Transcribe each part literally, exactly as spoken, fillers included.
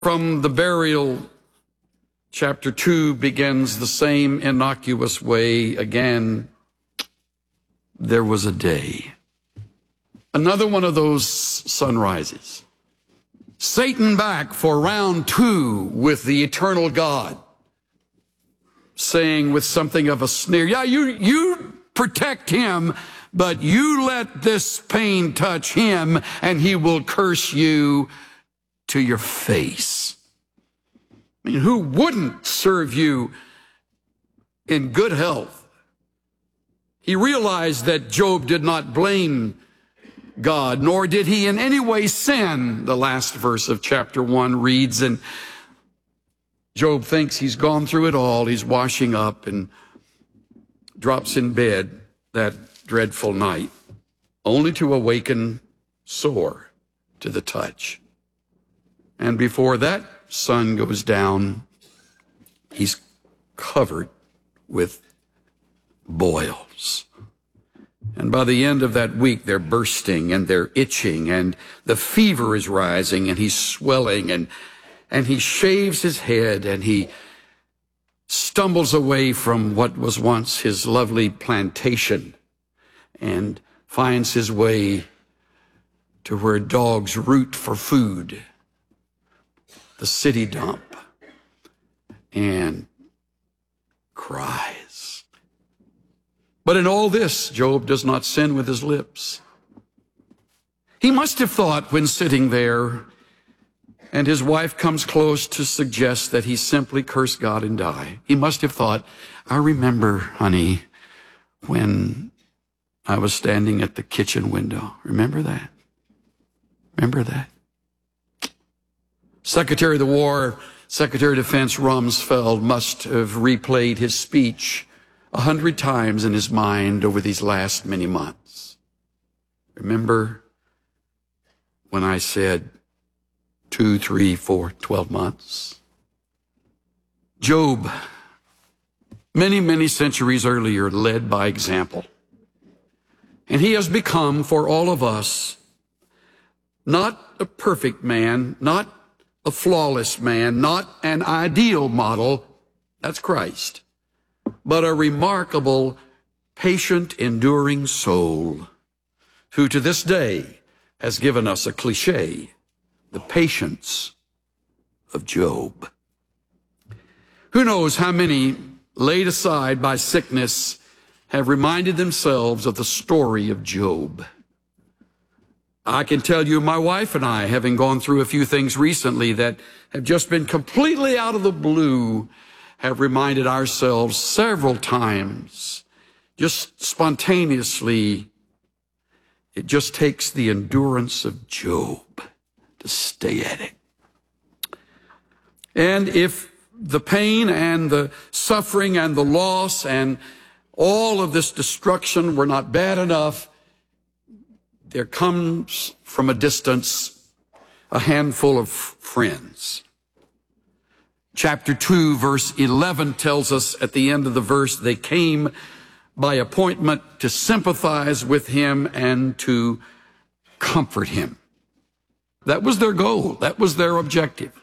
From the burial, chapter two begins the same innocuous way again. There was a day. Another one of those sunrises. Satan back for round two with the eternal God, saying with something of a sneer, yeah, you, you protect him, but you let this pain touch him and he will curse you to your face. I mean, who wouldn't serve you in good health? He realized that Job did not blame God, nor did he in any way sin. The last verse of chapter one reads, and Job thinks he's gone through it all. He's washing up and drops in bed that dreadful night, only to awaken sore to the touch. And before that sun goes down, he's covered with boils. And by the end of that week, they're bursting and they're itching and the fever is rising and he's swelling and, and he shaves his head and he stumbles away from what was once his lovely plantation and finds his way to where dogs root for food, the city dump, and cries. But in all this, Job does not sin with his lips. He must have thought when sitting there and his wife comes close to suggest that he simply curse God and die. He must have thought, I remember, honey, when I was standing at the kitchen window. Remember that? Remember that? Secretary of the War, Secretary of Defense Rumsfeld must have replayed his speech a hundred times in his mind over these last many months. Remember when I said two, three, four, twelve months? Job, many, many centuries earlier, led by example. And he has become, for all of us, not a perfect man, not a flawless man, not an ideal model, that's Christ, but a remarkable, patient, enduring soul who to this day has given us a cliche, the patience of Job. Who knows how many, laid aside by sickness, have reminded themselves of the story of Job. I can tell you, my wife and I, having gone through a few things recently that have just been completely out of the blue, have reminded ourselves several times, just spontaneously, it just takes the endurance of Job to stay at it. And if the pain and the suffering and the loss and all of this destruction were not bad enough, there comes from a distance a handful of friends. Chapter two, verse eleven tells us at the end of the verse, they came by appointment to sympathize with him and to comfort him. That was their goal. That was their objective.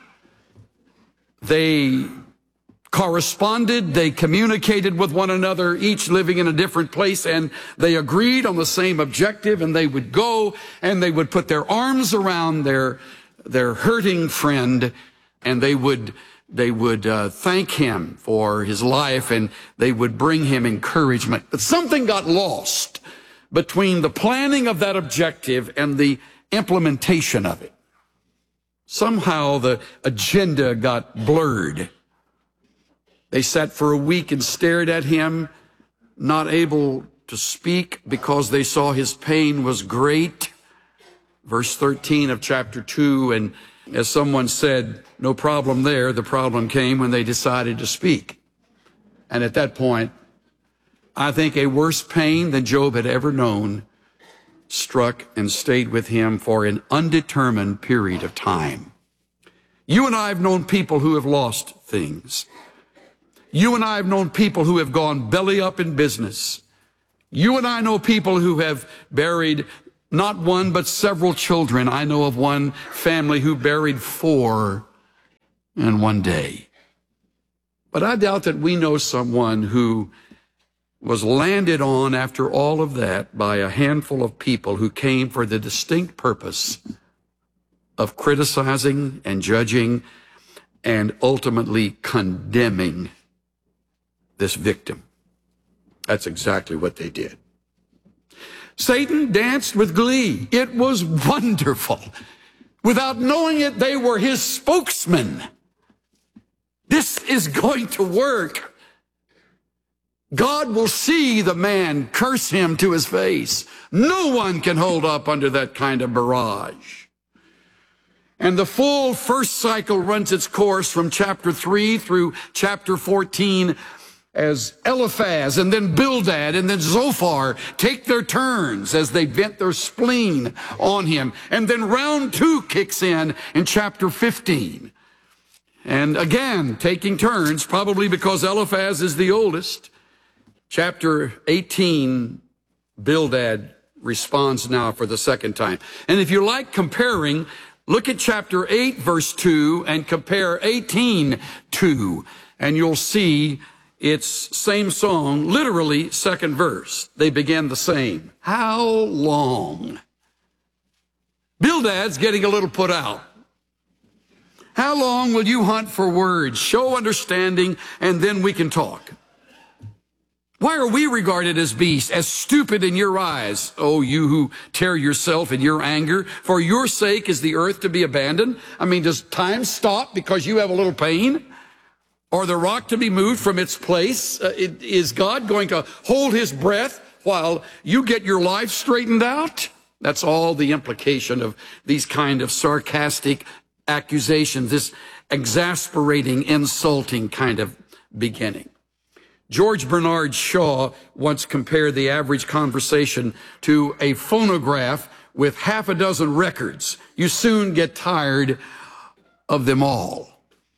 They corresponded, they communicated with one another, each living in a different place, and they agreed on the same objective, and they would go and they would put their arms around their, their hurting friend, and they would, they would uh, thank him for his life, and they would bring him encouragement. But something got lost between the planning of that objective and the implementation of it. Somehow the agenda got blurred. They sat for a week and stared at him, not able to speak because they saw his pain was great. Verse thirteen of chapter two, and as someone said, no problem there. The problem came when they decided to speak. And at that point, I think a worse pain than Job had ever known struck and stayed with him for an undetermined period of time. You and I have known people who have lost things. You and I have known people who have gone belly up in business. You and I know people who have buried not one but several children. I know of one family who buried four in one day. But I doubt that we know someone who was landed on after all of that by a handful of people who came for the distinct purpose of criticizing and judging and ultimately condemning this victim. That's exactly what they did. Satan danced with glee. It was wonderful. Without knowing it, they were his spokesman. This is going to work. God will see the man, curse him to his face. No one can hold up under that kind of barrage. And the full first cycle runs its course from chapter three through chapter fourteen as Eliphaz and then Bildad and then Zophar take their turns as they vent their spleen on him. And then round two kicks in in chapter fifteen. And again, taking turns, probably because Eliphaz is the oldest. Chapter eighteen, Bildad responds now for the second time. And if you like comparing, look at chapter eight, verse two, and compare eighteen, two, and you'll see it's same song, literally second verse. They begin the same. How long? Bildad's getting a little put out. How long will you hunt for words? Show understanding, and then we can talk. Why are we regarded as beasts, as stupid in your eyes, O you who tear yourself in your anger? For your sake is the earth to be abandoned? I mean, does time stop because you have a little pain? Or the rock to be moved from its place? Uh, it, is God going to hold his breath while you get your life straightened out? That's all the implication of these kind of sarcastic accusations, this exasperating, insulting kind of beginning. George Bernard Shaw once compared the average conversation to a phonograph with half a dozen records. You soon get tired of them all.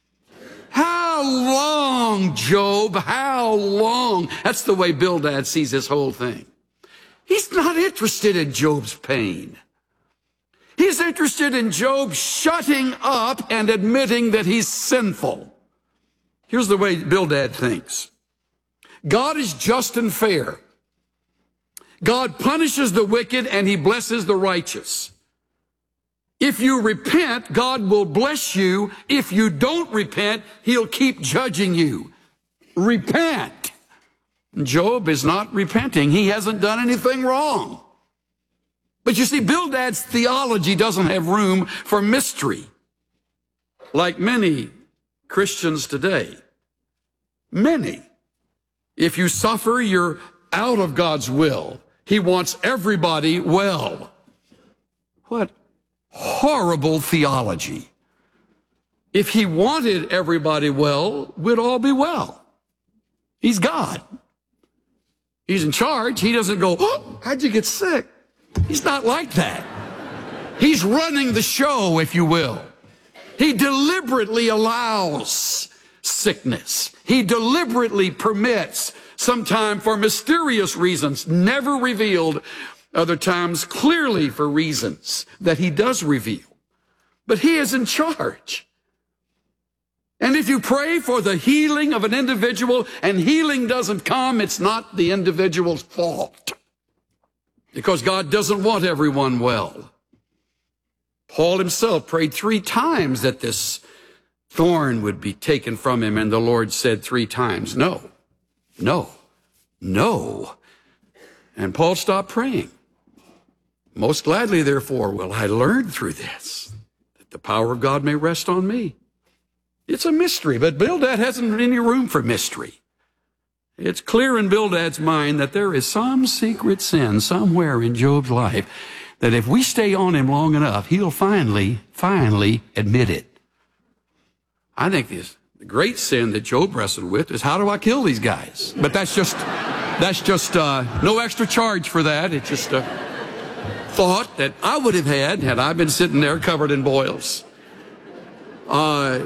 How long, Job? How long? That's the way Bildad sees this whole thing. He's not interested in Job's pain. He's interested in Job shutting up and admitting that he's sinful. Here's the way Bildad thinks. God is just and fair. God punishes the wicked and he blesses the righteous. If you repent, God will bless you. If you don't repent, he'll keep judging you. Repent. Job is not repenting. He hasn't done anything wrong. But you see, Bildad's theology doesn't have room for mystery. Like many Christians today. Many. If you suffer, you're out of God's will. He wants everybody well. What horrible theology. If he wanted everybody well, we'd all be well. He's God. He's in charge. He doesn't go, oh, how'd you get sick? He's not like that. He's running the show, if you will. He deliberately allows sickness. He deliberately permits, sometimes for mysterious reasons, never revealed, other times clearly for reasons that he does reveal. But he is in charge. And if you pray for the healing of an individual and healing doesn't come, it's not the individual's fault. Because God doesn't want everyone well. Paul himself prayed three times that this thorn would be taken from him, and the Lord said three times, no, no, no. And Paul stopped praying. Most gladly, therefore, will I learn through this, that the power of God may rest on me. It's a mystery, but Bildad hasn't any room for mystery. It's clear in Bildad's mind that there is some secret sin somewhere in Job's life that if we stay on him long enough, he'll finally, finally admit it. I think this, the great sin that Job wrestled with is, how do I kill these guys? But that's just, that's just uh, no extra charge for that. It's just a thought that I would have had had I been sitting there covered in boils. Uh,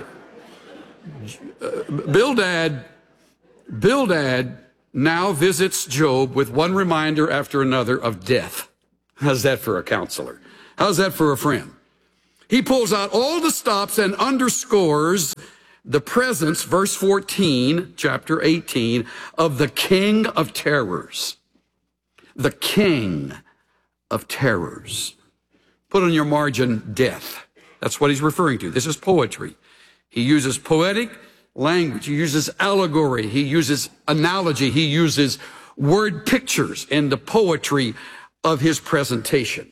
Bildad, Bildad now visits Job with one reminder after another of death. How's that for a counselor? How's that for a friend? He pulls out all the stops and underscores the presence, verse fourteen, chapter eighteen, of the King of Terrors. The King of Terrors. Put on your margin, death. That's what he's referring to. This is poetry. He uses poetic language. He uses allegory. He uses analogy. He uses word pictures in the poetry of his presentation.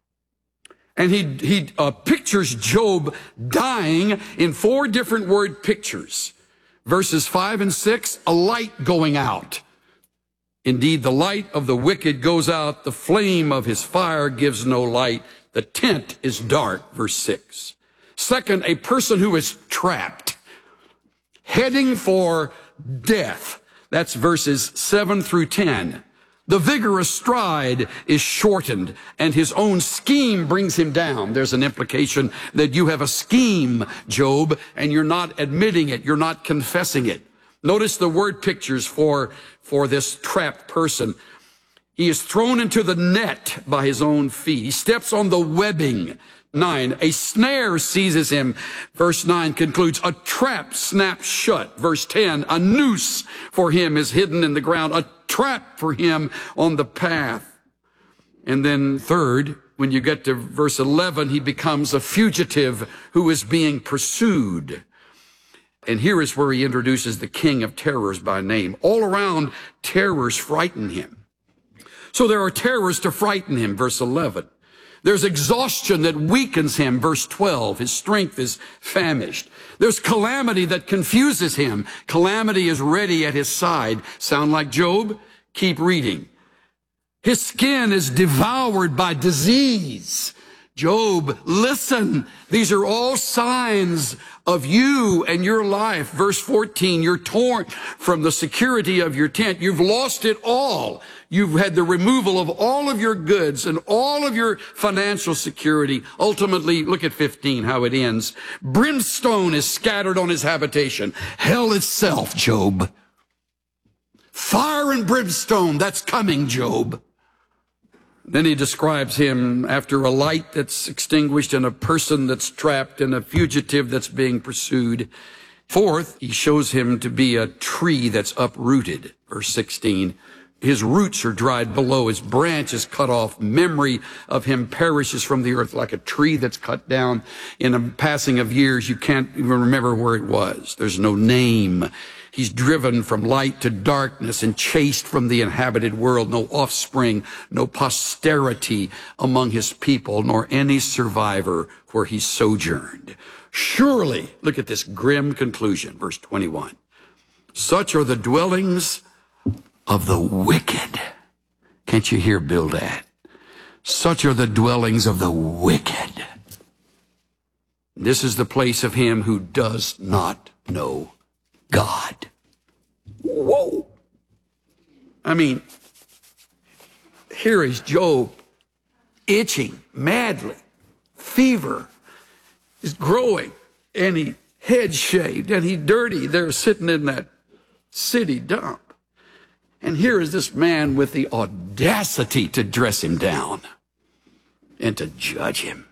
And he, he uh, pictures Job dying in four different word pictures. Verses five and six, a light going out. Indeed, the light of the wicked goes out. The flame of his fire gives no light. The tent is dark, verse six. Second, a person who is trapped, heading for death. That's verses seven through ten. The vigorous stride is shortened, and his own scheme brings him down. There's an implication that you have a scheme, Job, and you're not admitting it. You're not confessing it. Notice the word pictures for, for this trapped person. He is thrown into the net by his own feet. He steps on the webbing. Nine, a snare seizes him. Verse nine concludes, a trap snaps shut. Verse ten, a noose for him is hidden in the ground, a trap for him on the path. And then third, when you get to verse eleven, he becomes a fugitive who is being pursued. And here is where he introduces the King of Terrors by name. All around, terrors frighten him. So there are terrors to frighten him, verse eleven. There's exhaustion that weakens him, verse twelve. His strength is famished. There's calamity that confuses him. Calamity is ready at his side. Sound like Job? Keep reading. His skin is devoured by disease. Job, listen. These are all signs of you and your life. Verse fourteen, you're torn from the security of your tent. You've lost it all. You've had the removal of all of your goods and all of your financial security. Ultimately, look at fifteen, how it ends. Brimstone is scattered on his habitation. Hell itself, Job. Fire and brimstone, that's coming, Job. Then he describes him after a light that's extinguished and a person that's trapped and a fugitive that's being pursued. Fourth, he shows him to be a tree that's uprooted. Verse sixteen. His roots are dried below. His branch is cut off. Memory of him perishes from the earth like a tree that's cut down. In a passing of years, you can't even remember where it was. There's no name. He's driven from light to darkness and chased from the inhabited world. No offspring, no posterity among his people, nor any survivor where he sojourned. Surely, look at this grim conclusion, verse twenty-one. Such are the dwellings of the wicked. Can't you hear Bildad? Such are the dwellings of the wicked. This is the place of him who does not know God. Whoa. I mean, here is Job itching madly. Fever is growing, and he head shaved, and he dirty. They're sitting in that city dump. And here is this man with the audacity to dress him down and to judge him.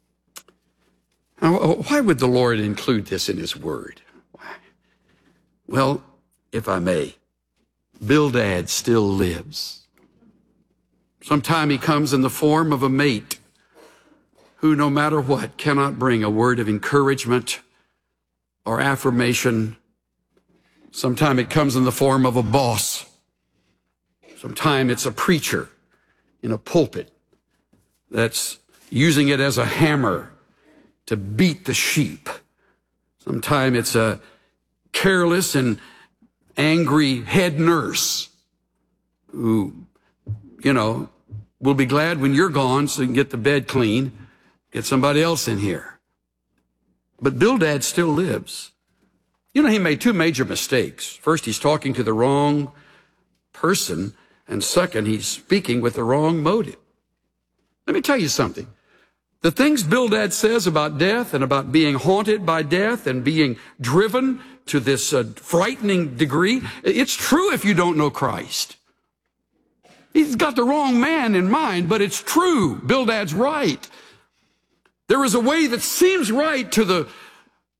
Now, why would the Lord include this in his word? Why? Well, if I may, Bildad still lives. Sometime he comes in the form of a mate who, no matter what, cannot bring a word of encouragement or affirmation. Sometime it comes in the form of a boss. Sometimes it's a preacher in a pulpit that's using it as a hammer to beat the sheep. Sometimes it's a careless and angry head nurse who, you know, will be glad when you're gone so you can get the bed clean, get somebody else in here. But Bildad still lives. You know, he made two major mistakes. First, he's talking to the wrong person. And second, he's speaking with the wrong motive. Let me tell you something. The things Bildad says about death and about being haunted by death and being driven to this uh, frightening degree, it's true if you don't know Christ. He's got the wrong man in mind, but it's true. Bildad's right. There is a way that seems right to the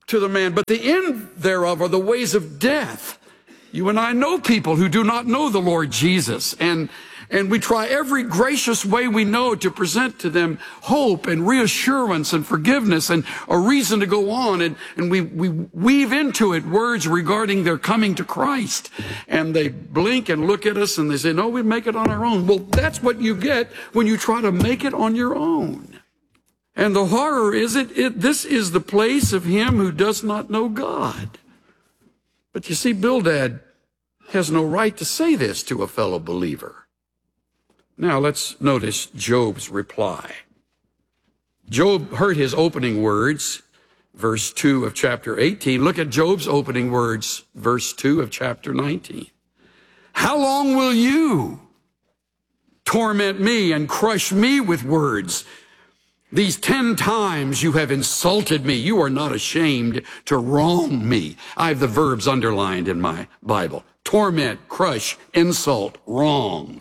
to the man, but the end thereof are the ways of death. You and I know people who do not know the Lord Jesus, and and we try every gracious way we know to present to them hope and reassurance and forgiveness and a reason to go on. And, and we, we weave into it words regarding their coming to Christ. And they blink and look at us and they say, no, we make it on our own. Well, that's what you get when you try to make it on your own. And the horror is it, it this is the place of him who does not know God. But you see, Bildad has no right to say this to a fellow believer. Now let's notice Job's reply. Job heard his opening words, verse two of chapter eighteen. Look at Job's opening words, verse two of chapter nineteen. How long will you torment me and crush me with words? These ten times you have insulted me. You are not ashamed to wrong me. I have the verbs underlined in my Bible. Torment, crush, insult, wrong.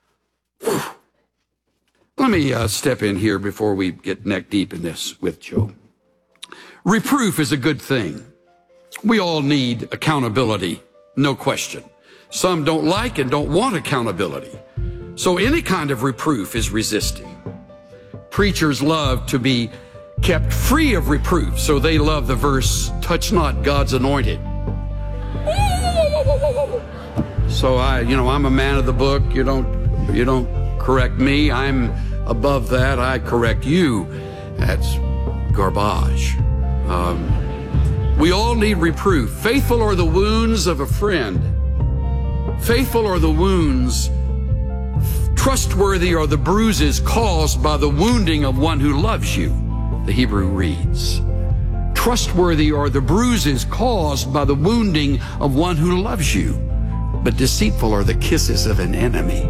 Let me uh, step in here before we get neck deep in this with Job. Reproof is a good thing. We all need accountability, no question. Some don't like and don't want accountability. So any kind of reproof is resisting. Preachers love to be kept free of reproof, so they love the verse, touch not God's anointed. So I, you know, I'm a man of the book. You don't You don't correct me. I'm above that. I correct you. That's garbage. Um, we all need reproof. Faithful are the wounds of a friend. Faithful are the wounds. Trustworthy are the bruises caused by the wounding of one who loves you, the Hebrew reads. Trustworthy are the bruises caused by the wounding of one who loves you, but deceitful are the kisses of an enemy.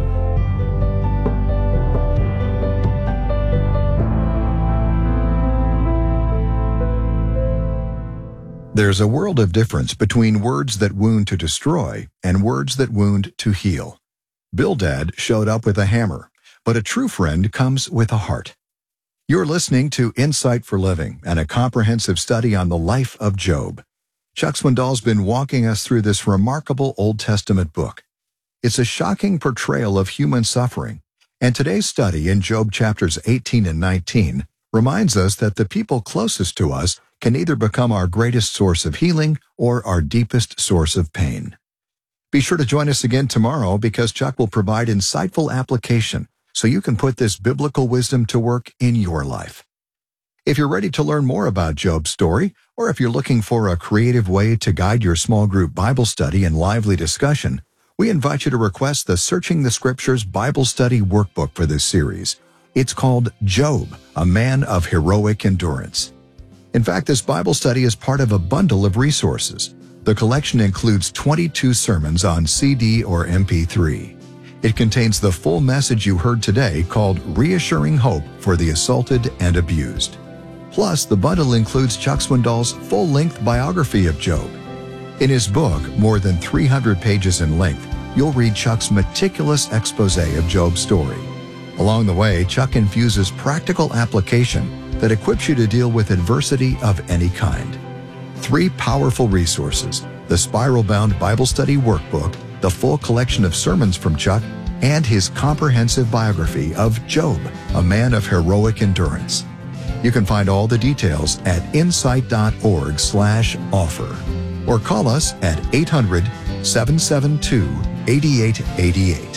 There's a world of difference between words that wound to destroy and words that wound to heal. Bildad showed up with a hammer, but a true friend comes with a heart. You're listening to Insight for Living and a comprehensive study on the life of Job. Chuck Swindoll's been walking us through this remarkable Old Testament book. It's a shocking portrayal of human suffering, and today's study in Job chapters eighteen and nineteen reminds us that the people closest to us can either become our greatest source of healing or our deepest source of pain. Be sure to join us again tomorrow because Chuck will provide insightful application so you can put this biblical wisdom to work in your life. If you're ready to learn more about Job's story, or if you're looking for a creative way to guide your small group Bible study and lively discussion, we invite you to request the Searching the Scriptures Bible Study Workbook for this series. It's called Job, a Man of Heroic Endurance. In fact, this Bible study is part of a bundle of resources. The collection includes twenty-two sermons on C D or M P three. It contains the full message you heard today called Reassuring Hope for the Assaulted and Abused. Plus, the bundle includes Chuck Swindoll's full-length biography of Job. In his book, more than three hundred pages in length, you'll read Chuck's meticulous expose of Job's story. Along the way, Chuck infuses practical application that equips you to deal with adversity of any kind. Three powerful resources: the spiral-bound Bible Study Workbook, the full collection of sermons from Chuck, and his comprehensive biography of Job, a man of heroic endurance. You can find all the details at insight.org slash offer or call us at eight hundred, seven seven two, eight eight eight eight.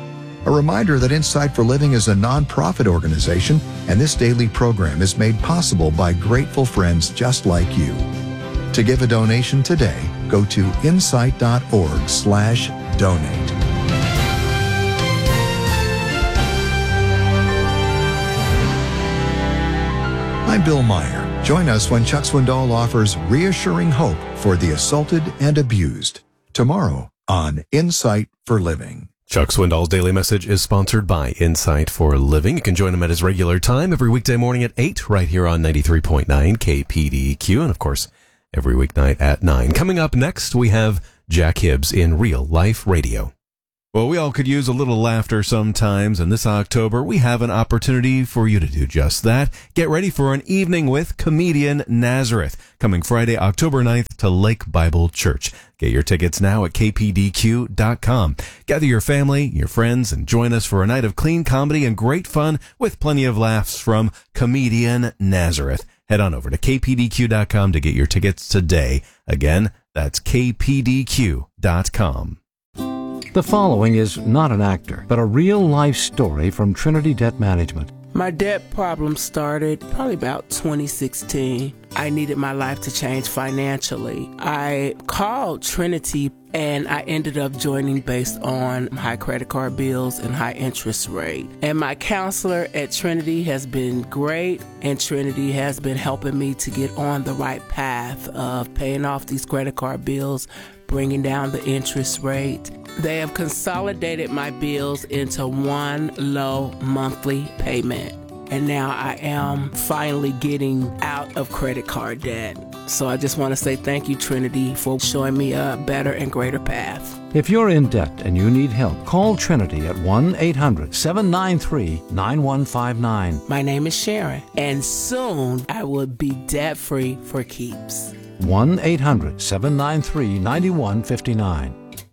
A reminder that Insight for Living is a nonprofit organization, and this daily program is made possible by grateful friends just like you. To give a donation today, go to insight.org slash donate. I'm Bill Meyer. Join us when Chuck Swindoll offers reassuring hope for the assaulted and abused tomorrow on Insight for Living. Chuck Swindoll's Daily Message is sponsored by Insight for Living. You can join him at his regular time every weekday morning at eight right here on ninety-three point nine K P D Q, and of course every weeknight at nine. Coming up next, we have Jack Hibbs in Real Life Radio. Well, we all could use a little laughter sometimes, and this October we have an opportunity for you to do just that. Get ready for an evening with comedian Nazareth, coming Friday, October ninth to Lake Bible Church. Get your tickets now at k p d q dot com. Gather your family, your friends, and join us for a night of clean comedy and great fun with plenty of laughs from comedian Nazareth. Head on over to k p d q dot com to get your tickets today. Again, that's k p d q dot com. The following is not an actor, but a real-life story from Trinity Debt Management. My debt problem started probably about twenty sixteen. I needed my life to change financially. I called Trinity and I ended up joining based on high credit card bills and high interest rate. And my counselor at Trinity has been great, and Trinity has been helping me to get on the right path of paying off these credit card bills, bringing down the interest rate. They have consolidated my bills into one low monthly payment. And now I am finally getting out of credit card debt. So I just want to say thank you, Trinity, for showing me a better and greater path. If you're in debt and you need help, call Trinity at one eight hundred seven nine three nine one five nine. My name is Sharon, and soon I will be debt-free for keeps. one eight hundred seven nine three nine one five nine.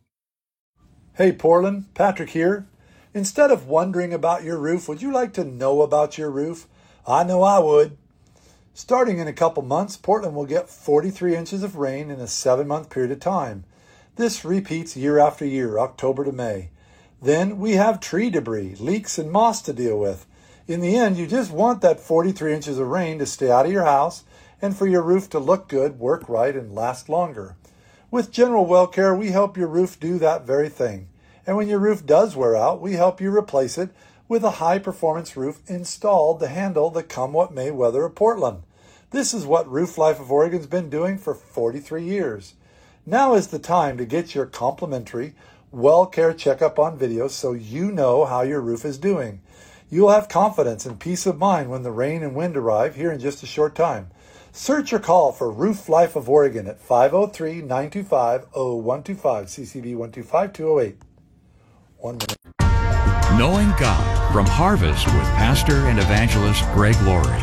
Hey Portland, Patrick here. Instead of wondering about your roof, would you like to know about your roof? I know I would. Starting in a couple months, Portland will get forty-three inches of rain in a seven-month period of time. This repeats year after year, October to May. Then we have tree debris, leaks, and moss to deal with. In the end, you just want that forty-three inches of rain to stay out of your house and for your roof to look good, work right, and last longer. With General Well Care, we help your roof do that very thing. And when your roof does wear out, we help you replace it with a high-performance roof installed to handle the come-what-may weather of Portland. This is what Roof Life of Oregon's been doing for forty-three years. Now is the time to get your complimentary Well Care checkup on video so you know how your roof is doing. You'll have confidence and peace of mind when the rain and wind arrive here in just a short time. Search or call for Roof Life of Oregon at five oh three, nine two five, oh one two five, C C B one two five two oh eight. One minute. Knowing God from Harvest with Pastor and Evangelist Greg Laurie.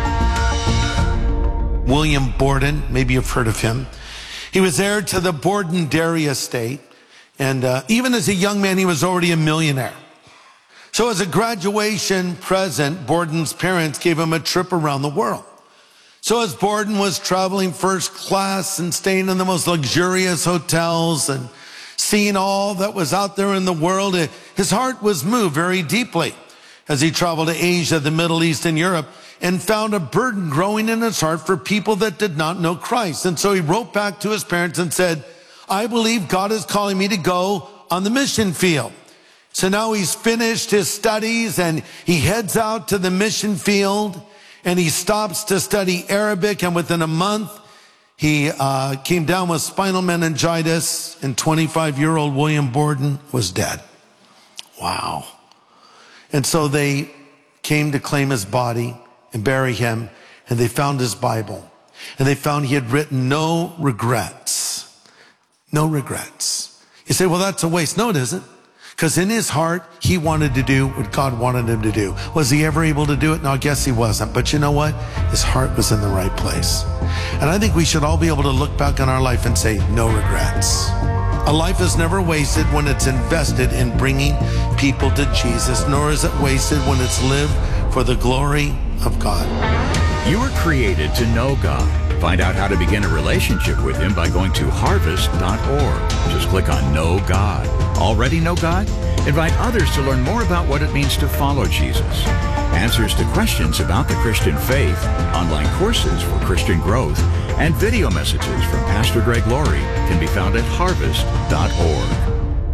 William Borden, maybe you've heard of him. He was heir to the Borden Dairy Estate, and uh, even as a young man, he was already a millionaire. So as a graduation present, Borden's parents gave him a trip around the world. So as Borden was traveling first class and staying in the most luxurious hotels and seeing all that was out there in the world, his heart was moved very deeply as he traveled to Asia, the Middle East, and Europe, and found a burden growing in his heart for people that did not know Christ. And so he wrote back to his parents and said, I believe God is calling me to go on the mission field. So now he's finished his studies and he heads out to the mission field and he stops to study Arabic, and within a month, he uh, came down with spinal meningitis, and twenty-five-year-old William Borden was dead. Wow. And so they came to claim his body and bury him, and they found his Bible. And they found he had written no regrets. No regrets. You say, well, that's a waste. No, it isn't. Because in his heart, he wanted to do what God wanted him to do. Was he ever able to do it? No, I guess he wasn't. But you know what? His heart was in the right place. And I think we should all be able to look back on our life and say, no regrets. A life is never wasted when it's invested in bringing people to Jesus, nor is it wasted when it's lived for the glory of God. You were created to know God. Find out how to begin a relationship with Him by going to harvest dot org. Just click on Know God. Already know God? Invite others to learn more about what it means to follow Jesus. Answers to questions about the Christian faith, online courses for Christian growth, and video messages from Pastor Greg Laurie can be found at harvest dot org.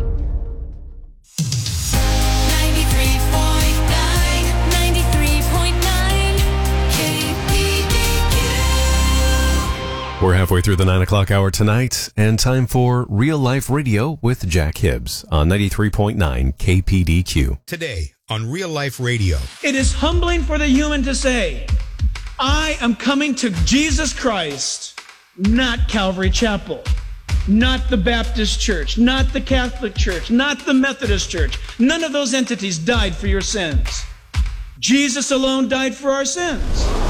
We're halfway through the nine o'clock hour tonight, and time for Real Life Radio with Jack Hibbs on ninety-three point nine K P D Q. Today on Real Life Radio. It is humbling for the human to say, I am coming to Jesus Christ, not Calvary Chapel. not the Baptist Church, not the Catholic Church, not the Methodist Church. None of those entities died for your sins. Jesus alone died for our sins.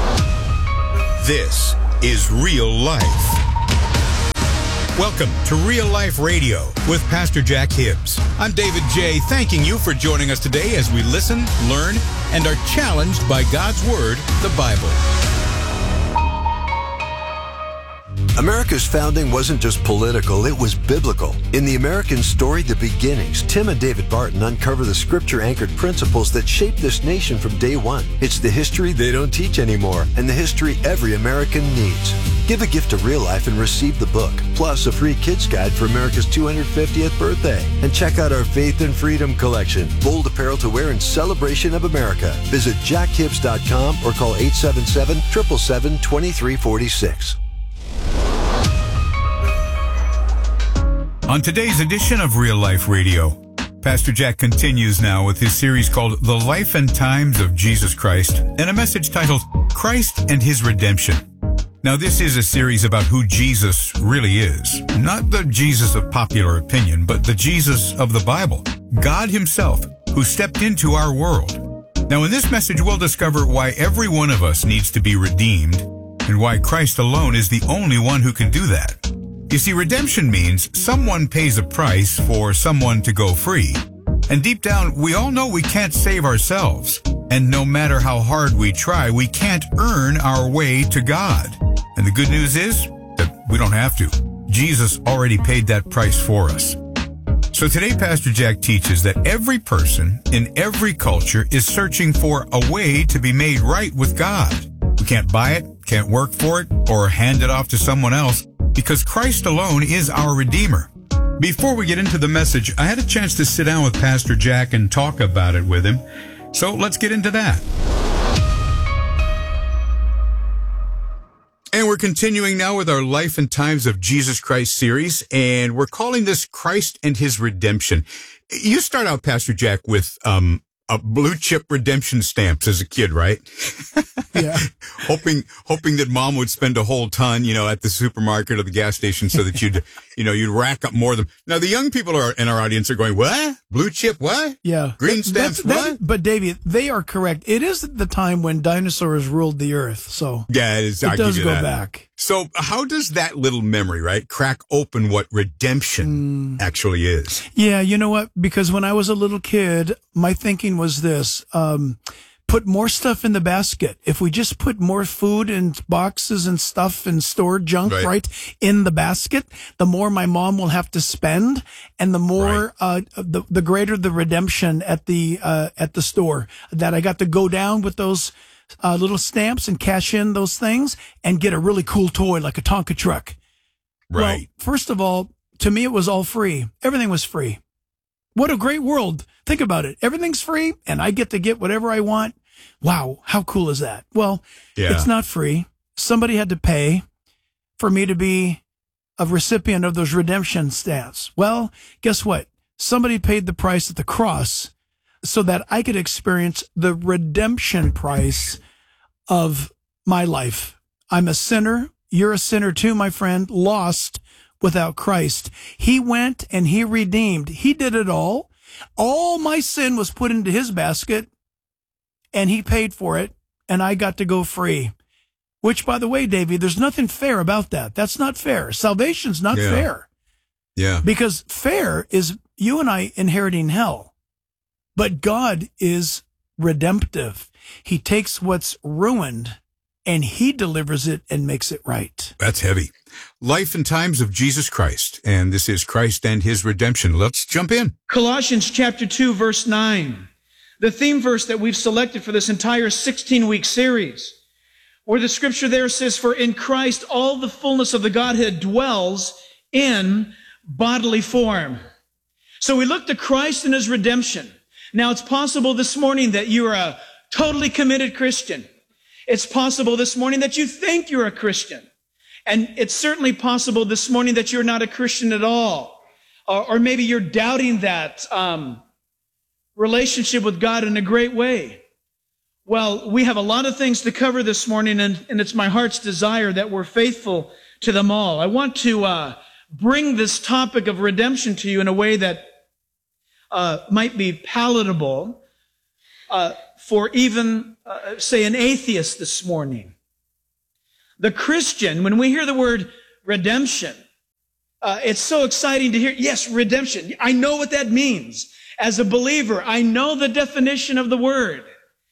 This is Real Life. Welcome to Real Life Radio with Pastor Jack Hibbs. I'm David J., thanking you for joining us today as we listen, learn, and are challenged by God's Word, the Bible. America's founding wasn't just political, it was biblical. In the American story, The Beginnings, Tim and David Barton uncover the scripture-anchored principles that shaped this nation from day one. It's the history they don't teach anymore, and the history every American needs. Give a gift to Real Life and receive the book, plus a free kids guide for America's two hundred fiftieth birthday. And check out our Faith and Freedom collection, bold apparel to wear in celebration of America. Visit jack hibbs dot com or call eight seven seven, seven seven seven, two three four six. On today's edition of Real Life Radio, Pastor Jack continues now with his series called The Life and Times of Jesus Christ, and a message titled Christ and His Redemption. Now, this is a series about who Jesus really is. Not the Jesus of popular opinion, but the Jesus of the Bible. God Himself, who stepped into our world. Now, in this message, we'll discover why every one of us needs to be redeemed, and why Christ alone is the only one who can do that. You see, redemption means someone pays a price for someone to go free. And deep down, we all know we can't save ourselves. And no matter how hard we try, we can't earn our way to God. And the good news is that we don't have to. Jesus already paid that price for us. So today, Pastor Jack teaches that every person in every culture is searching for a way to be made right with God. We can't buy it, can't work for it, or hand it off to someone else, because Christ alone is our Redeemer. Before we get into the message, I had a chance to sit down with Pastor Jack and talk about it with him. So let's get into that. And we're continuing now with our Life and Times of Jesus Christ series, and we're calling this Christ and His Redemption. You start out, Pastor Jack, with um a blue chip redemption stamps as a kid, right? Yeah. hoping, hoping that mom would spend a whole ton, you know, at the supermarket or the gas station so that you'd, you know, you'd rack up more of them. Now, the young people are in our audience are going, what? Blue chip, what? Yeah. Green stamps, That's, what? that, but Davey, they are correct. It is the time when dinosaurs ruled the earth. So yeah, it, is, it I'll does give you go that. back. So how does that little memory, right, crack open what redemption mm. actually is? Yeah, you know what? Because when I was a little kid, my thinking was this, um, put more stuff in the basket. If we just put more food and boxes and stuff and stored junk, right, right in the basket, the more my mom will have to spend, and the more, right. uh, the, the greater the redemption at the, uh, at the store, that I got to go down with those Uh, little stamps and cash in those things and get a really cool toy like a Tonka truck. Right. Well, first of all, to me, it was all free. Everything was free. What a great world. Think about it. Everything's free and I get to get whatever I want. Wow. How cool is that? Well, yeah. It's not free. Somebody had to pay for me to be a recipient of those redemption stamps. Well, guess what? Somebody paid the price at the cross so that I could experience the redemption price of my life. I'm a sinner. You're a sinner too, my friend, lost without Christ. He went and He redeemed. He did it all. All my sin was put into His basket, and He paid for it, and I got to go free. Which, by the way, Davey, there's nothing fair about that. That's not fair. Salvation's not yeah. fair. Yeah. Because fair is you and I inheriting hell. But God is redemptive. He takes what's ruined and He delivers it and makes it right. That's heavy. Life and Times of Jesus Christ. And this is Christ and His Redemption. Let's jump in. Colossians chapter two, verse nine. The theme verse that we've selected for this entire sixteen-week series, where the scripture there says, for in Christ all the fullness of the Godhead dwells in bodily form. So we look to Christ and His redemption. Now, it's possible this morning that you're a totally committed Christian. It's possible this morning that you think you're a Christian. And it's certainly possible this morning that you're not a Christian at all. Or, or maybe you're doubting that um, relationship with God in a great way. Well, we have a lot of things to cover this morning, and, and it's my heart's desire that we're faithful to them all. I want to uh, bring this topic of redemption to you in a way that uh, might be palatable uh, for even, uh, say, an atheist this morning. The Christian, when we hear the word redemption, uh, it's so exciting to hear, yes, redemption. I know what that means. As a believer, I know the definition of the word.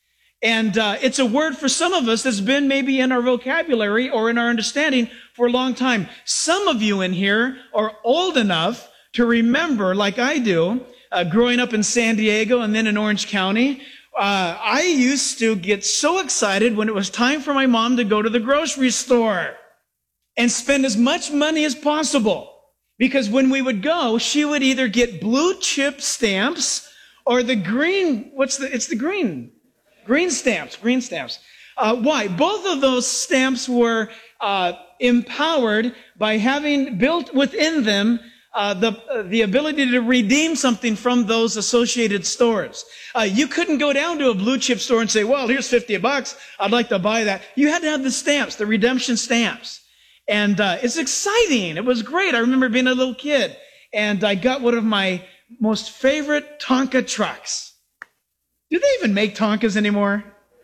And uh, it's a word for some of us that's been maybe in our vocabulary or in our understanding for a long time. Some of you in here are old enough to remember, like I do, uh, growing up in San Diego and then in Orange County, uh, I used to get so excited when it was time for my mom to go to the grocery store and spend as much money as possible. Because when we would go, she would either get blue chip stamps or the green, what's the, it's the green, green stamps, green stamps. Uh, why? Both of those stamps were uh, empowered by having built within them uh, the uh, the ability to redeem something from those associated stores. Uh, you couldn't go down to a blue chip store and say, well, here's fifty bucks. I'd like to buy that. You had to have the stamps, the redemption stamps. And uh, it's exciting. It was great. I remember being a little kid, and I got one of my most favorite Tonka trucks. Do they even make Tonkas anymore?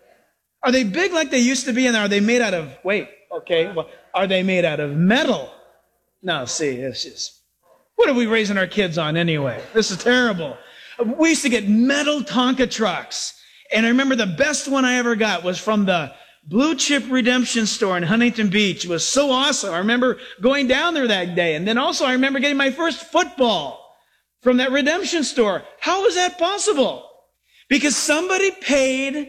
Are they big like they used to be, and are they made out of, wait, okay, well, are they made out of metal? No, see, this is, what are we raising our kids on anyway? This is terrible. We used to get metal Tonka trucks, and I remember the best one I ever got was from the Blue Chip Redemption Store in Huntington Beach. It was so awesome. I remember going down there that day. And then also I remember getting my first football from that redemption store. How was that possible? Because somebody paid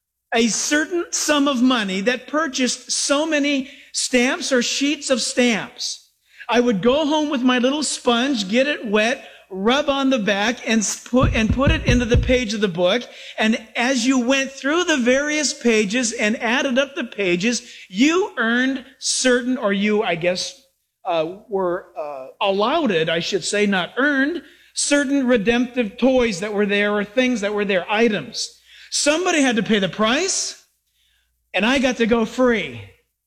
a certain sum of money that purchased so many stamps or sheets of stamps. I would go home with my little sponge, get it wet, rub on the back and put, and put it into the page of the book. And as you went through the various pages and added up the pages, you earned certain, or you, I guess, uh, were uh, allowed, I should say, not earned, certain redemptive toys that were there or things that were there, items. Somebody had to pay the price, and I got to go free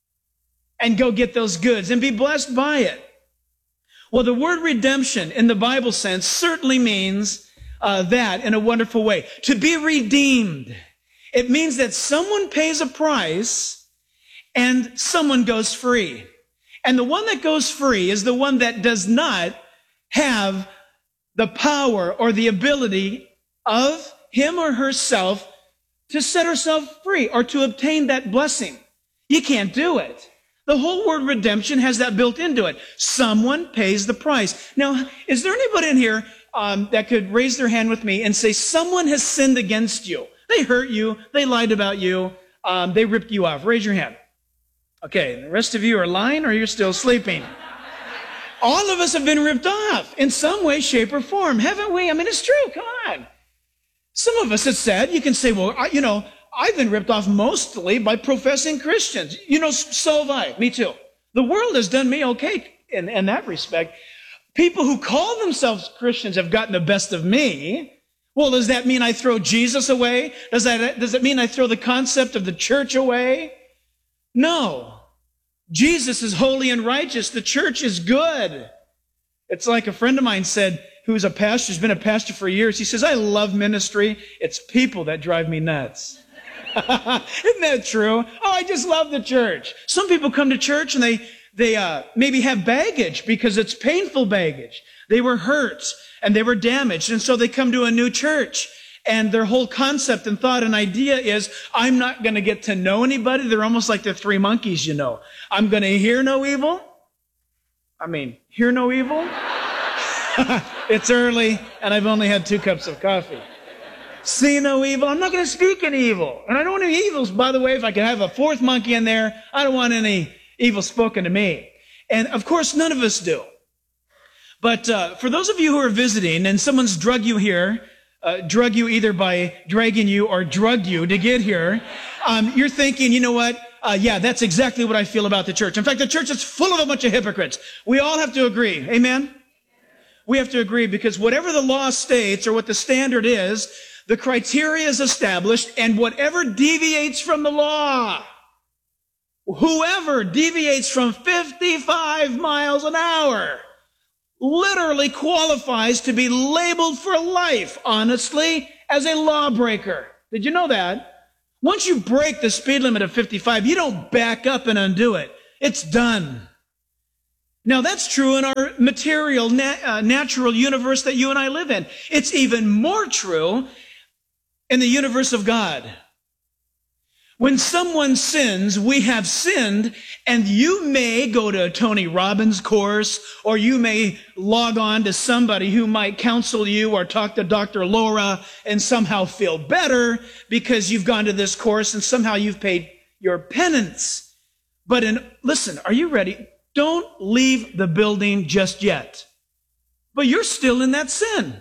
and go get those goods and be blessed by it. Well, the word redemption in the Bible sense certainly means uh, that in a wonderful way. To be redeemed. It means that someone pays a price and someone goes free. And the one that goes free is the one that does not have the power or the ability of him or herself to set herself free or to obtain that blessing. You can't do it. The whole word redemption has that built into it. Someone pays the price. Now, is there anybody in here um, that could raise their hand with me and say, someone has sinned against you? They hurt you. They lied about you. Um, they ripped you off. Raise your hand. Okay, the rest of you are lying or you're still sleeping. All of us have been ripped off in some way, shape, or form, haven't we? I mean, it's true. Come on. Some of us, it's sad. You can say, well, I, you know, I've been ripped off mostly by professing Christians. You know, so have I. Me too. The world has done me okay in, in that respect. People who call themselves Christians have gotten the best of me. Well, does that mean I throw Jesus away? Does that, does that mean I throw the concept of the church away? No. Jesus is holy and righteous. The church is good. It's like a friend of mine said, who's a pastor, who's been a pastor for years. He says, I love ministry. It's people that drive me nuts. Isn't that true? Oh, I just love the church. Some people come to church and they, they, uh, maybe have baggage because it's painful baggage. They were hurt and they were damaged. And so they come to a new church and their whole concept and thought and idea is, I'm not going to get to know anybody. They're almost like the three monkeys, you know. I'm going to hear no evil. I mean, hear no evil. It's early and I've only had two cups of coffee. See no evil. I'm not going to speak any evil. And I don't want any evils, by the way. If I can have a fourth monkey in there, I don't want any evil spoken to me. And of course, none of us do. But uh, for those of you who are visiting and someone's drug you here, uh, drug you either by dragging you or drugged you to get here, um, you're thinking, you know what? Uh, yeah, that's exactly what I feel about the church. In fact, the church is full of a bunch of hypocrites. We all have to agree. Amen? We have to agree because whatever the law states or what the standard is, the criteria is established, and whatever deviates from the law, whoever deviates from fifty-five miles an hour literally qualifies to be labeled for life, honestly, as a lawbreaker. Did you know that? Once you break the speed limit of fifty-five, you don't back up and undo it. It's done. Now, that's true in our material, nat- uh, natural universe that you and I live in. It's even more true in the universe of God. When someone sins, we have sinned, and you may go to a Tony Robbins course, or you may log on to somebody who might counsel you or talk to Doctor Laura and somehow feel better because you've gone to this course and somehow you've paid your penance. But in, listen, are you ready? Don't leave the building just yet. But you're still in that sin.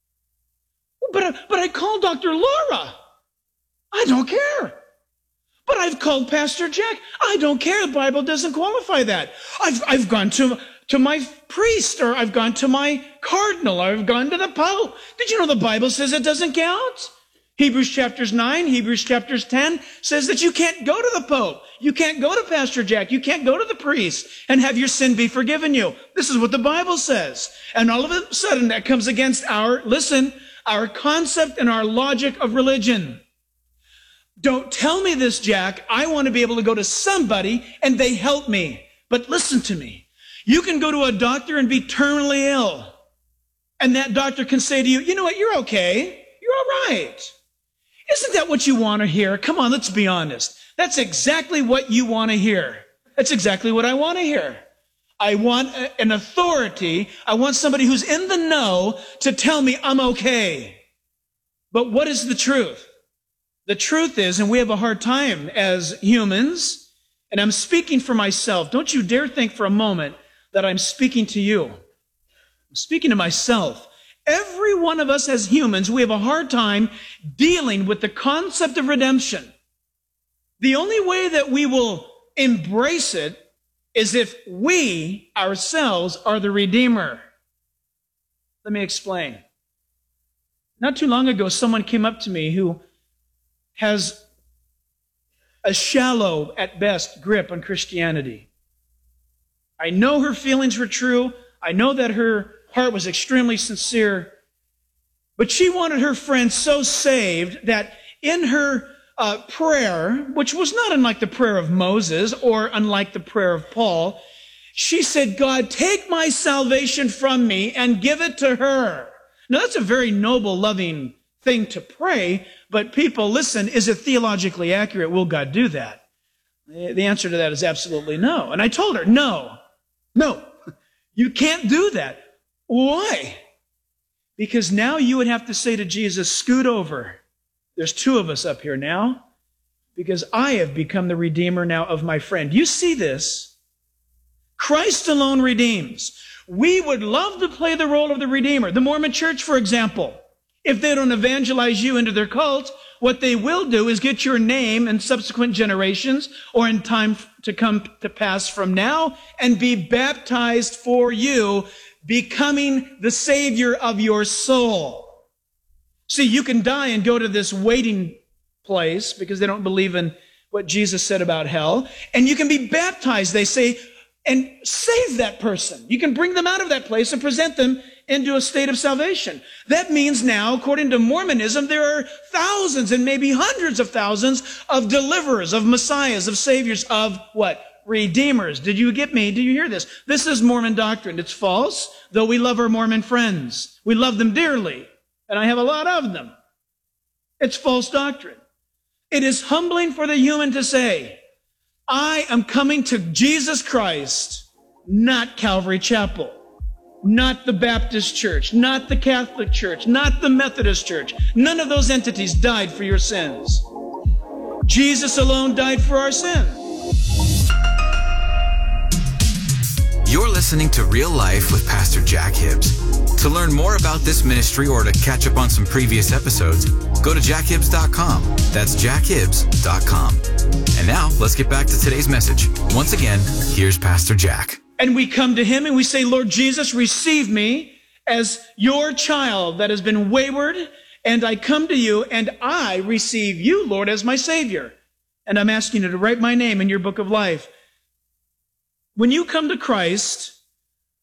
But I, but I called Doctor Laura. I don't care. But I've called Pastor Jack. I don't care. The Bible doesn't qualify that. I've, I've gone to, to my priest, or I've gone to my cardinal, or I've gone to the Pope. Did you know the Bible says it doesn't count? Hebrews chapters nine, Hebrews chapters ten says that you can't go to the Pope. You can't go to Pastor Jack. You can't go to the priest and have your sin be forgiven you. This is what the Bible says. And all of a sudden that comes against our, listen, our concept and our logic of religion. Don't tell me this, Jack. I want to be able to go to somebody and they help me. But listen to me. You can go to a doctor and be terminally ill. And that doctor can say to you, you know what, you're okay. You're all right. Isn't that what you want to hear? Come on, let's be honest. That's exactly what you want to hear. That's exactly what I want to hear. I want a, an authority. I want somebody who's in the know to tell me I'm okay. But what is the truth? The truth is, and we have a hard time as humans, and I'm speaking for myself. Don't you dare think for a moment that I'm speaking to you. I'm speaking to myself. Every one of us as humans, we have a hard time dealing with the concept of redemption. The only way that we will embrace it is if we ourselves are the Redeemer. Let me explain. Not too long ago, someone came up to me who has a shallow, at best, grip on Christianity. I know her feelings were true. I know that her heart was extremely sincere. But she wanted her friend so saved that in her uh, prayer, which was not unlike the prayer of Moses or unlike the prayer of Paul, she said, God, take my salvation from me and give it to her. Now, that's a very noble, loving thing to pray, but people, listen, is it theologically accurate? Will God do that? The answer to that is absolutely no. And I told her, no, no, you can't do that. Why? Because now you would have to say to Jesus, scoot over. There's two of us up here now, because I have become the Redeemer now of my friend. You see this? Christ alone redeems. We would love to play the role of the Redeemer. The Mormon Church, for example, if they don't evangelize you into their cult, what they will do is get your name in subsequent generations or in time to come to pass from now and be baptized for you, becoming the Savior of your soul. See, you can die and go to this waiting place because they don't believe in what Jesus said about hell, and you can be baptized, they say, and save that person. You can bring them out of that place and present them into a state of salvation. That means now, according to Mormonism, there are thousands and maybe hundreds of thousands of deliverers, of messiahs, of saviors, of what? Redeemers. Did you get me? Do you hear this? This is Mormon doctrine. It's false, though we love our Mormon friends. We love them dearly, and I have a lot of them. It's false doctrine. It is humbling for the human to say, I am coming to Jesus Christ, not Calvary Chapel, not the Baptist Church, not the Catholic Church, not the Methodist Church. None of those entities died for your sins. Jesus alone died for our sins. You're listening to Real Life with Pastor Jack Hibbs. To learn more about this ministry or to catch up on some previous episodes, go to jack hibbs dot com. That's jack hibbs dot com. And now, let's get back to today's message. Once again, here's Pastor Jack. And we come to him and we say, Lord Jesus, receive me as your child that has been wayward, and I come to you and I receive you, Lord, as my Savior. And I'm asking you to write my name in your book of life. When you come to Christ,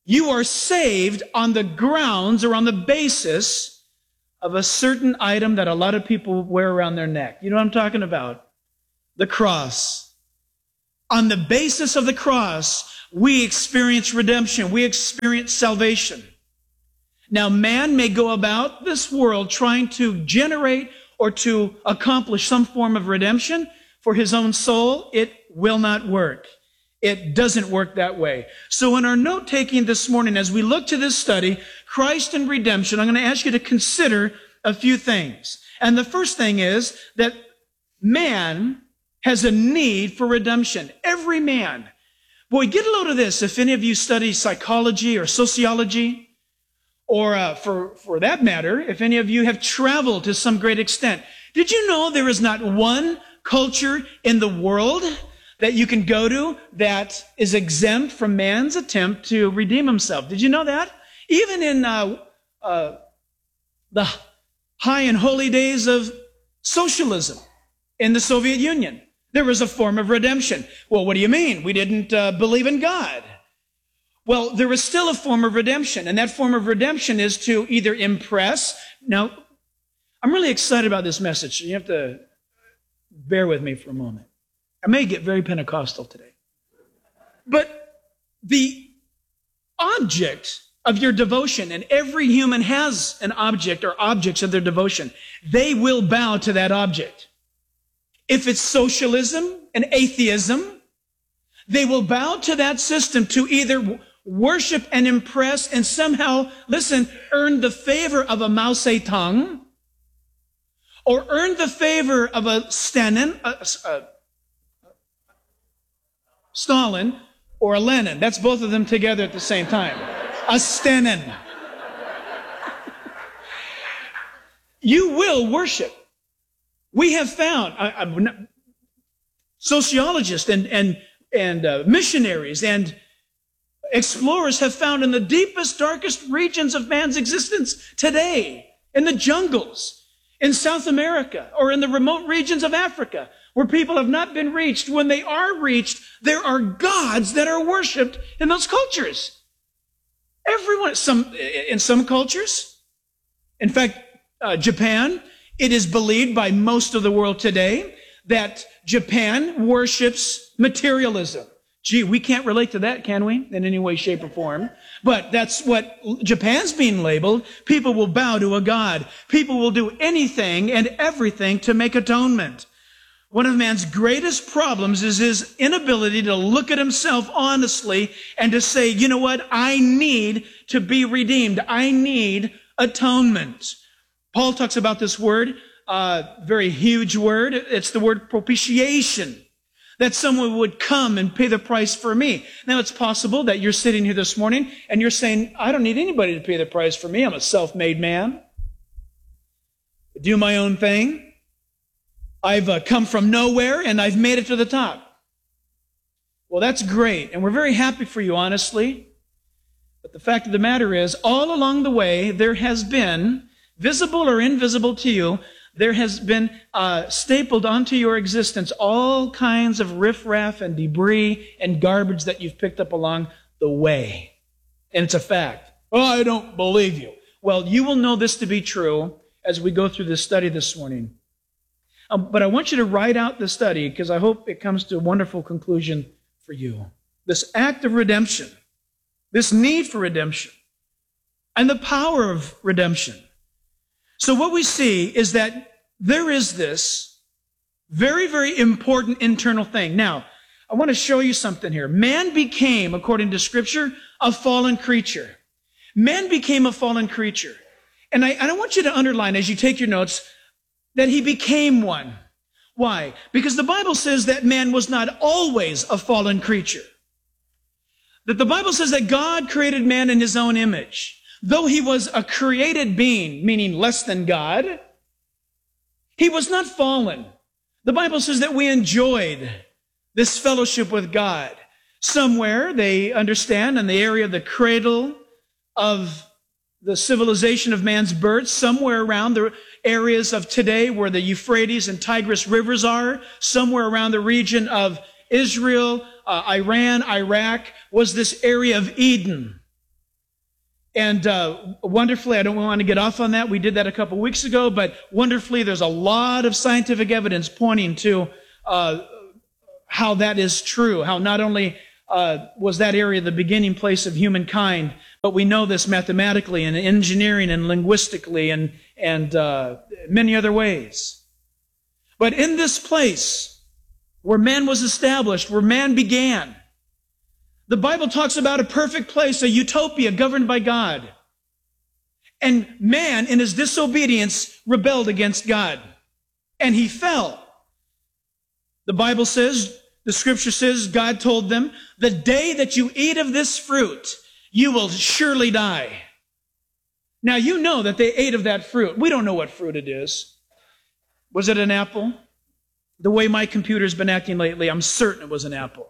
You are saved on the grounds or on the basis of a certain item that a lot of people wear around their neck. You know what I'm talking about? The cross. On the basis of the cross, we experience redemption. We experience salvation. Now, man may go about this world trying to generate or to accomplish some form of redemption for his own soul. It will not work. It doesn't work that way. So in our note-taking this morning, as we look to this study, Christ and redemption, I'm going to ask you to consider a few things. And the first thing is that man has a need for redemption. Every man. Boy, get a load of this. If any of you study psychology or sociology, or uh, for, for that matter, if any of you have traveled to some great extent, did you know there is not one culture in the world that you can go to that is exempt from man's attempt to redeem himself? Did you know that? Even in uh, uh, the high and holy days of socialism in the Soviet Union, there was a form of redemption. Well, what do you mean? We didn't uh, believe in God. Well, there is still a form of redemption, and that form of redemption is to either impress. Now, I'm really excited about this message, so you have to bear with me for a moment. I may get very Pentecostal today. But the object of your devotion, and every human has an object or objects of their devotion, they will bow to that object. If it's socialism and atheism, they will bow to that system to either worship and impress and somehow, listen, earn the favor of a Mao Zedong, or earn the favor of a Stalin, a, a, Stalin, or a Lenin. That's both of them together at the same time. A Stalin. You will worship. We have found, I, I, sociologists and, and, and uh, missionaries and explorers have found in the deepest, darkest regions of man's existence today, in the jungles, in South America, or in the remote regions of Africa, where people have not been reached. When they are reached, there are gods that are worshipped in those cultures. Everyone, some, in some cultures, in fact, uh, Japan, it is believed by most of the world today that Japan worships materialism. Gee, we can't relate to that, can we? In any way, shape, or form. But that's what Japan's being labeled. People will bow to a god. People will do anything and everything to make atonement. One of man's greatest problems is his inability to look at himself honestly and to say, you know what? I need to be redeemed. I need atonement. Paul talks about this word, uh, very huge word. It's the word propitiation. That someone would come and pay the price for me. Now, it's possible that you're sitting here this morning and you're saying, I don't need anybody to pay the price for me. I'm a self-made man. I do my own thing. I've uh, come from nowhere and I've made it to the top. Well, that's great. And we're very happy for you, honestly. But the fact of the matter is, all along the way, there has been, visible or invisible to you, there has been uh, stapled onto your existence all kinds of riffraff and debris and garbage that you've picked up along the way. And it's a fact. Oh, I don't believe you. Well, you will know this to be true as we go through this study this morning. Um, but I want you to write out the study because I hope it comes to a wonderful conclusion for you. This act of redemption, this need for redemption, and the power of redemption. So what we see is that there is this very, very important internal thing. Now, I want to show you something here. Man became, according to Scripture, a fallen creature. Man became a fallen creature. And I, and I want you to underline, as you take your notes, that he became one. Why? Because the Bible says that man was not always a fallen creature. That the Bible says that God created man in his own image. Though he was a created being, meaning less than God, he was not fallen. The Bible says that we enjoyed this fellowship with God. Somewhere, they understand, in the area of the cradle of the civilization of man's birth, somewhere around the areas of today where the Euphrates and Tigris rivers are, somewhere around the region of Israel, uh, Iran, Iraq, was this area of Eden. And uh, wonderfully, I don't want to get off on that. We did that a couple weeks ago, but wonderfully, there's a lot of scientific evidence pointing to uh, how that is true, how not only uh, was that area the beginning place of humankind, but we know this mathematically and engineering and linguistically and, and uh, many other ways. But in this place where man was established, where man began, the Bible talks about a perfect place, a utopia governed by God. And man, in his disobedience, rebelled against God. And he fell. The Bible says, the scripture says, God told them, the day that you eat of this fruit, you will surely die. Now, you know that they ate of that fruit. We don't know what fruit it is. Was it an apple? The way my computer's been acting lately, I'm certain it was an apple.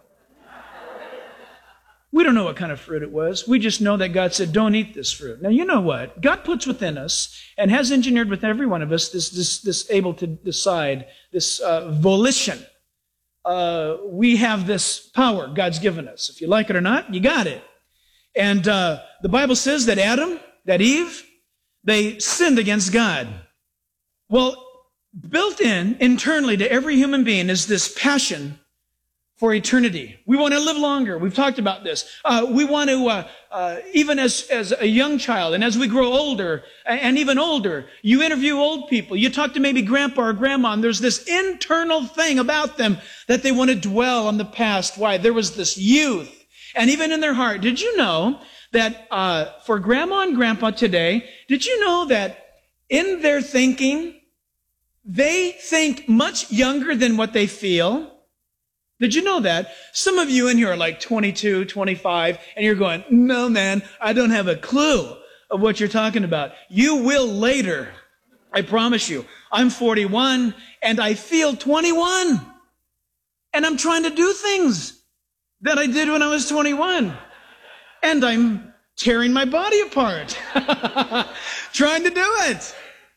We don't know what kind of fruit it was. We just know that God said, don't eat this fruit. Now, you know what? God puts within us and has engineered with every one of us this, this, this able to decide, this uh, volition. Uh, we have this power God's given us. If you like it or not, you got it. And uh, the Bible says that Adam, that Eve, they sinned against God. Well, built in internally to every human being is this passion for eternity. We want to live longer. We've talked about this. Uh, we want to, uh, uh, even as, as a young child, and as we grow older, and even older, you interview old people. You talk to maybe grandpa or grandma, and there's this internal thing about them that they want to dwell on the past. Why? There was this youth. And even in their heart, did you know that uh, for grandma and grandpa today, did you know that in their thinking, they think much younger than what they feel? Did you know that? Some of you in here are like twenty-two, twenty-five, and you're going, no, man, I don't have a clue of what you're talking about. You will later. I promise you. I'm forty-one, and I feel twenty-one. And I'm trying to do things that I did when I was twenty-one. And I'm tearing my body apart, trying to do it.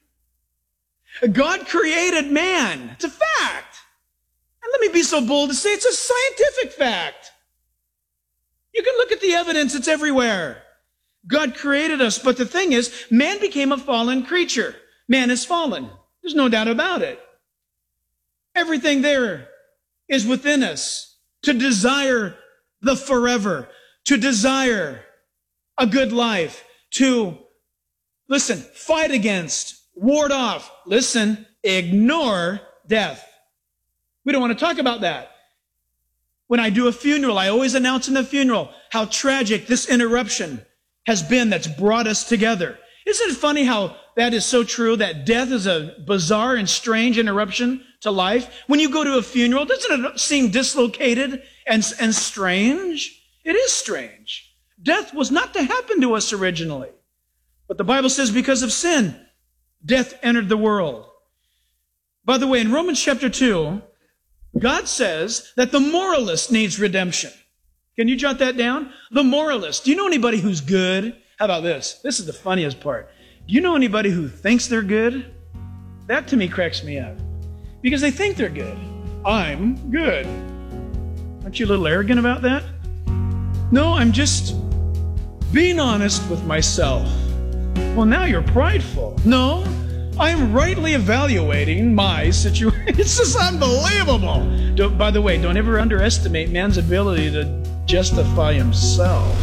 God created man. It's a fact. And let me be so bold to say it's a scientific fact. You can look at the evidence. It's everywhere. God created us. But the thing is, man became a fallen creature. Man is fallen. There's no doubt about it. Everything there is within us to desire the forever, to desire a good life, to, listen, fight against, ward off, listen, ignore death. We don't want to talk about that. When I do a funeral, I always announce in the funeral how tragic this interruption has been that's brought us together. Isn't it funny how that is so true, that death is a bizarre and strange interruption to life? When you go to a funeral, doesn't it seem dislocated and, and strange? It is strange. Death was not to happen to us originally. But the Bible says because of sin, death entered the world. By the way, in Romans chapter two, God says that the moralist needs redemption. Can you jot that down? The moralist. Do you know anybody who's good? How about this? This is the funniest part. Do you know anybody who thinks they're good? That to me cracks me up. Because they think they're good. I'm good. Aren't you a little arrogant about that? No, I'm just being honest with myself. Well, now you're prideful. No, I'm rightly evaluating my situation. It's just unbelievable. Don't, by the way, don't ever underestimate man's ability to justify himself.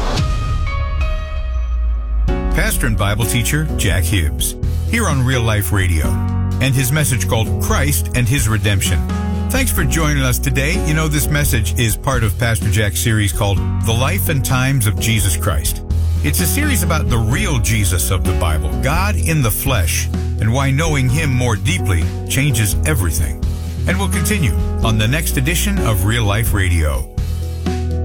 Pastor and Bible teacher Jack Hibbs, here on Real Life Radio, and his message called Christ and His Redemption. Thanks for joining us today. You know, this message is part of Pastor Jack's series called The Life and Times of Jesus Christ. It's a series about the real Jesus of the Bible, God in the flesh, and why knowing Him more deeply changes everything. And we'll continue on the next edition of Real Life Radio.